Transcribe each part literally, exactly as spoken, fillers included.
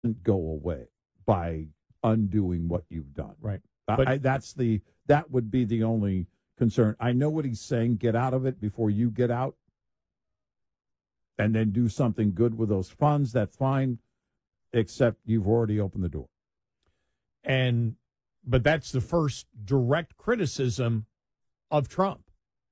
doesn't go away by undoing what you've done. Right. I, But I, that's the that would be the only concern. I know what he's saying. Get out of it before you get out, and then do something good with those funds. That's fine, except you've already opened the door. and but that's the first direct criticism of Trump.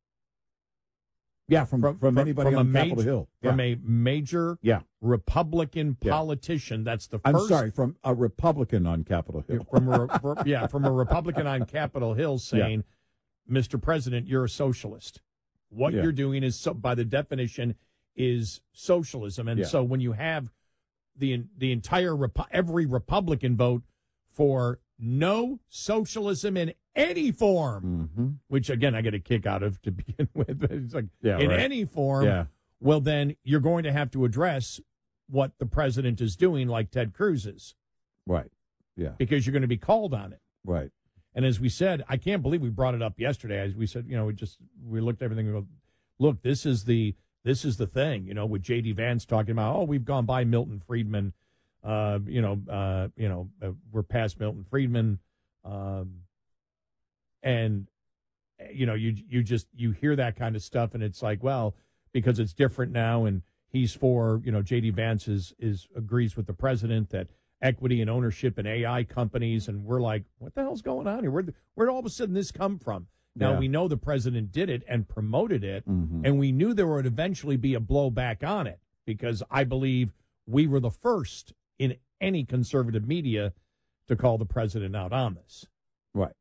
Yeah, from from, From- anybody from a on major- Capitol Hill. Yeah. From a major yeah. Republican Yeah. politician. That's the I'm first. sorry, from a Republican on Capitol Hill. From a, re- yeah, from a Republican on Capitol Hill saying, Mister President, you're a socialist. What Yeah. you're doing is, so, by the definition, is socialism. And Yeah. so when you have the the entire Repu- every Republican vote for no socialism in any form, Mm-hmm. which again I get a kick out of to begin with. It's like Yeah, in right. any form. Yeah. Well, then you're going to have to address what the president is doing, like Ted Cruz is, Right. Yeah. because you're going to be called on it. Right. And as we said, I can't believe we brought it up yesterday. As we said, you know, we just we looked at everything and go, look, this is the this is the thing, you know, with J D Vance talking about, oh, we've gone by Milton Friedman, uh, you know, uh, you know, uh, we're past Milton Friedman, um, and you know, you you just you hear that kind of stuff, and it's like, well, because it's different now, and he's for, you know, J D Vance is is agrees with the president that equity and ownership in A I companies, and we're like, what the hell's going on here? Where where did all of a sudden this come from? Now, Yeah. we know the president did it and promoted it, Mhm. and we knew there would eventually be a blowback on it, because I believe we were the first in any conservative media to call the president out on this. Right.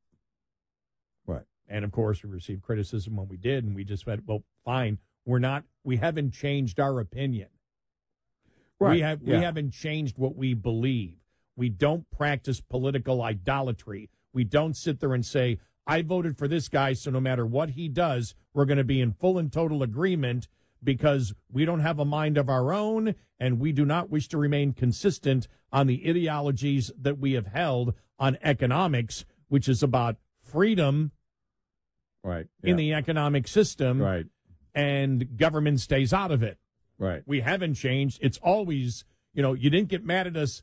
Right. And, of course, we received criticism when we did, and we just went, well, fine, we're not, we haven't changed our opinion. Right. We have Yeah. we haven't changed what we believe. We don't practice political idolatry. We don't sit there and say, I voted for this guy, so no matter what he does, we're going to be in full and total agreement, because we don't have a mind of our own, and we do not wish to remain consistent on the ideologies that we have held on economics, which is about freedom Right. in Yeah. the economic system, Right. and government stays out of it. Right. We haven't changed. It's always, you know, you didn't get mad at us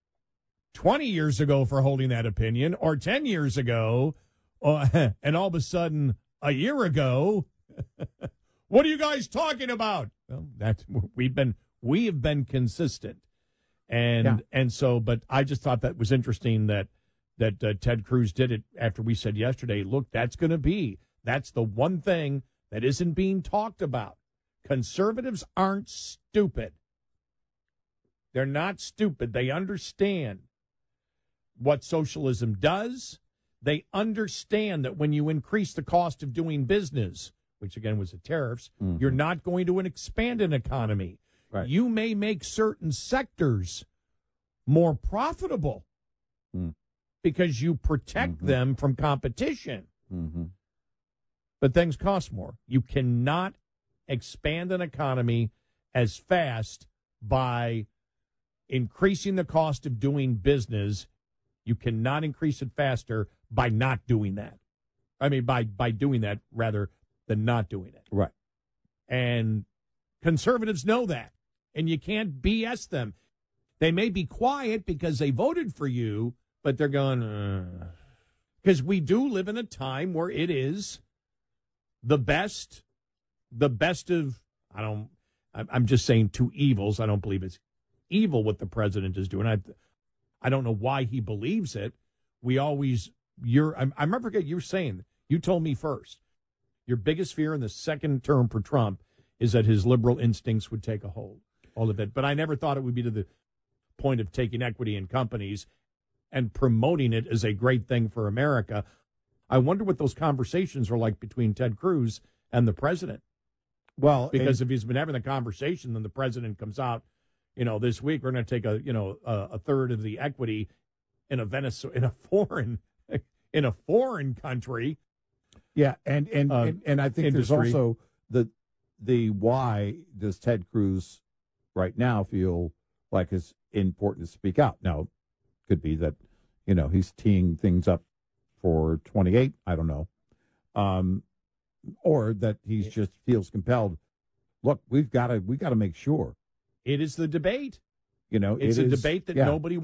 twenty years ago for holding that opinion, or ten years ago, uh, and all of a sudden a year ago, what are you guys talking about? Well, that's we've been we have been consistent, and Yeah. and so, but I just thought that was interesting that that uh, Ted Cruz did it after we said yesterday, look, that's going to be that's the one thing that isn't being talked about. Conservatives aren't stupid. They're not stupid. They understand what socialism does. They understand that when you increase the cost of doing business, which again was the tariffs, Mhm. you're not going to expand an economy. Right. You may make certain sectors more profitable Mm. because you protect Mhm. them from competition. Mm-hmm. But things cost more. You cannot expand an economy as fast by increasing the cost of doing business. You cannot increase it faster by not doing that. I mean, by, by doing that rather than not doing it. Right. And conservatives know that. And you can't B S them. They may be quiet because they voted for you, but they're going, uh. Because we do live in a time where it is the best, the best of, I don't, I'm I'm just saying two evils. I don't believe it's evil what the president is doing. I, I don't know why he believes it. We always, you're, I, I remember you were saying, you told me first, your biggest fear in the second term for Trump is that his liberal instincts would take a hold, all of it. But I never thought it would be to the point of taking equity in companies and promoting it as a great thing for America. I wonder what those conversations are like between Ted Cruz and the president. Well, Because and- if he's been having the conversation, then the president comes out, you know, this week we're going to take a, you know, a, a third of the equity in a Venezuela, in a foreign, in a foreign country. yeah, and and, uh, and and I think industry. there's also the the why does Ted Cruz right now feel like it's important to speak out? Now, could be that, you know, he's teeing things up for twenty-eight. I don't know, um, or that he just feels compelled. Look, we've got to we got to make sure. It is the debate. You know, It's it a is- debate that yeah. nobody